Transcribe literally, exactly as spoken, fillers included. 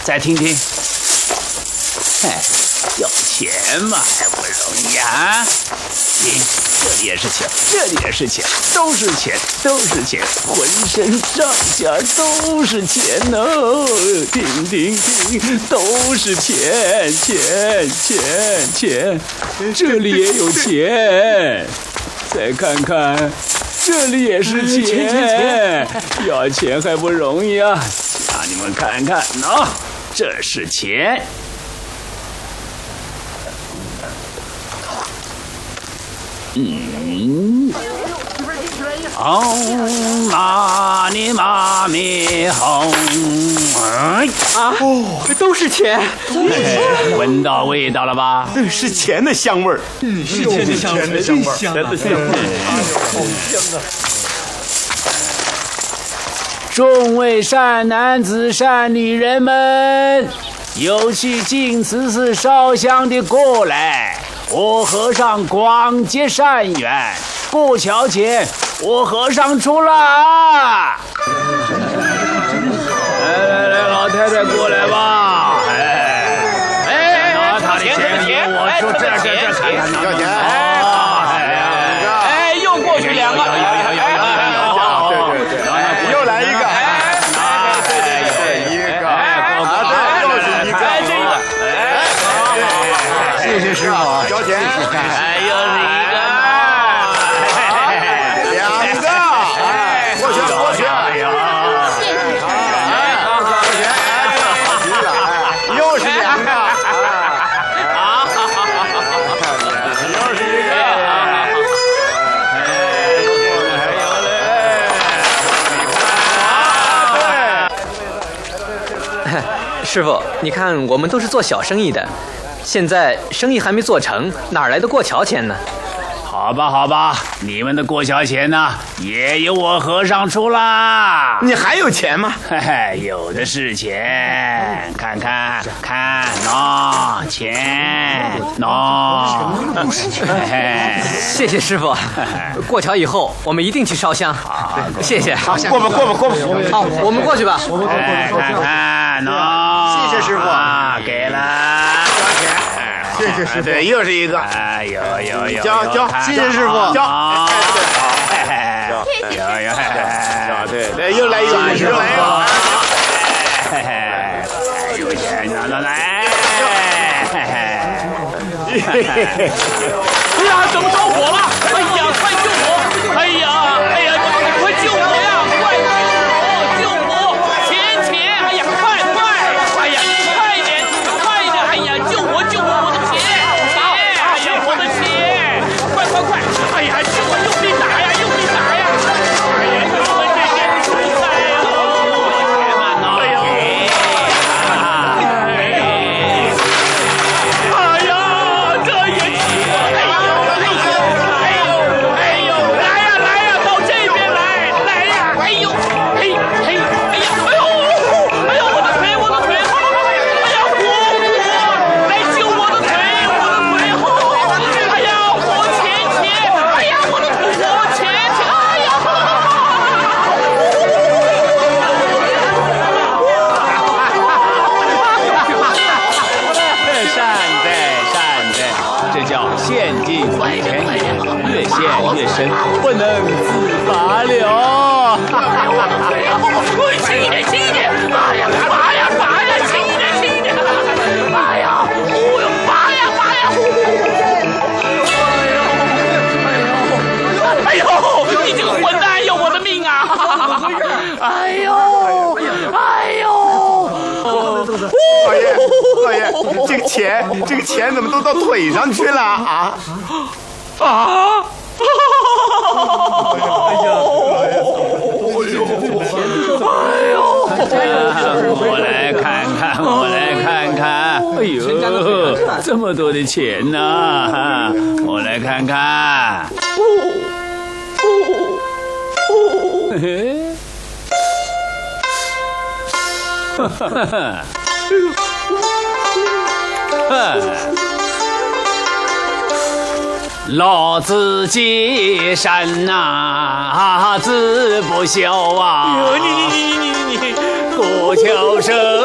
再听听。哎，有钱嘛还不容易啊？听，这里也是钱，这里也是钱，都是钱，都是钱，浑身上下都是钱哦！听听听，都是钱，钱钱钱，这里也有钱。再看看，这里也是钱，要钱还不容易啊！让你们看看啊，这是钱。嗯，红妈咪妈咪红，哎啊，哦，都是钱， 哎，闻到味道了吧？ 是钱的香味儿， 嗯，是钱的香味， 钱的香味儿， 钱的香味，好香啊！ 众位善男子、善女人们，有去净慈寺烧香的过来。我和尚广结善缘，过桥前我和尚出来啊！来来来，老太太过来吧！哎哎，拿他的钱，我说这这这看看要钱！ 哎，又过去两个， 对对对，又来一个，哎，对对对，一个，啊对，又是一个， 哎这个， 哎，谢谢师傅。交钱， 哎，又是一个， 两个，哎，过去过去，哎呀，谢谢，哎，交钱，哎，急了，哎，又是两个，啊，又是一个，哎，还有嘞， 对，师傅，你看我们都是做小生意的。现在生意还没做成，哪来的过桥钱呢？ 好吧，好吧，你们的过桥钱呢，也由我和尚出啦。 你还有钱吗？ 嘿嘿，有的是钱，看看看，喏，钱，喏，嘿嘿， 谢谢师傅。过桥以后，我们一定去烧香。谢谢。 好，过吧过吧过吧。 好，我们过去吧。 我们过去看看，喏， 谢谢师傅， 啊，给了。 谢谢师傅，对，又是一个， 哎，有有有， 交交，谢谢师傅，交， 哎，对，好，谢谢，有有， 交，对对，又来一个，又来一个， 嘿嘿，有钱拿拿来，嘿嘿，哎呀，怎么着火了？哎呀，快救我！哎呀，哎呀，快救我呀！快救我！救我！钱钱！哎呀，快快！哎呀，快一点，快一点！哎呀，救我！救我！我的钱钱！哎呀，我的钱！快快快！哎呀，救我！用力打呀！用力打呀！哎呀，你们这些奴才呀！哎呦！哎呀，这也行！哎呦！哎呦！哎呦！来呀来呀，到这边来！来呀！哎呦！嘿嘿！哎呀！哎呦！哎呦！我的腿！我的腿！哎呀！火火！来救我的腿！我的腿！哎呀！火钱钱！哎呀！我的腿！火钱钱！哎呀！善哉善哉，这叫陷进黄泉眼，越陷越深，不能自拔了。轻一点，轻一点！哎呀，拔呀拔呀，轻一点，轻一点！哎呀，哦哟，拔呀拔呀！哎呦，你这个混蛋，要我的命啊！哎呦，哎呦！ 老爷，老爷，这个钱，这个钱怎么都到腿上去了啊？ 啊！哎呀！哎呦！我来看看，我来看看。哎呦，这么多的钱呢！我来看看。嘿嘿。哈哈哈！老子借山呐，自不孝啊！你你你你你你，过桥声。